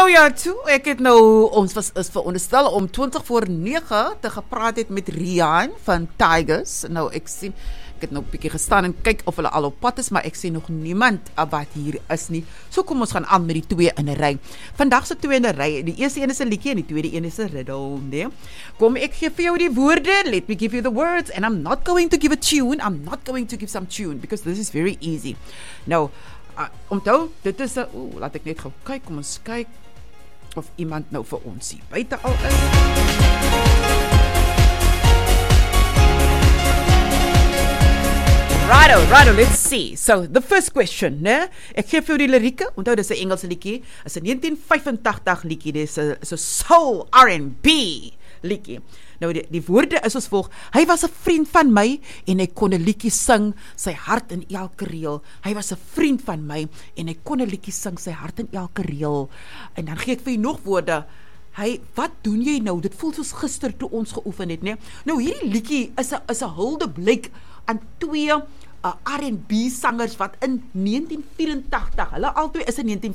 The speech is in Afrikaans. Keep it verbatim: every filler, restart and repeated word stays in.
Nou ja, toe, ek het nou, ons was, is veronderstel om twintig voor negen te gepraat het met Rian van Tigers. Nou, ek sien, ek het nou 'n bietjie gestaan en kyk of hulle al op pad is, maar ek sien nog niemand wat hier is nie. So kom ons gaan aan met die twee in 'n ry. Vandag se twee in 'n ry. Die eerste een is 'n liedjie en die tweede een is 'n riddle, nee. Kom, ek gee vir jou die woorde. Let me give you the words and I'm not going to give a tune. I'm not going to give some tune because this is very easy. Nou, uh, onthou, dit is 'n ooh, laat ek net gou kyk, kom ons kyk of iemand nou vir ons hier buite al is. Righto, righto, let's see. So, the first question, né? Ek gee vir jou die lirieke. Onthou, dis 'n Engelse liedjie. Is 'n negentien vyfentagtig liedjie. Dis 'n is 'n soul R and B liedjie. Nou, die, die woorde is as volg. Hy was 'n vriend van my en hy kon 'n liedjie sing, sy hart in elke reël. Hy was 'n vriend van my en hy kon 'n liedjie sing, sy hart in elke reël. En dan gee ek vir jou nog woorde. Hy, wat doen jy nou? Dit voel soos gister toe ons geoefen het, né? Nou, hierdie liedjie is 'n is 'n huldeblyk aan twee uh, R and B sangers wat in negentien vyfentagtig, hulle albei is in negentien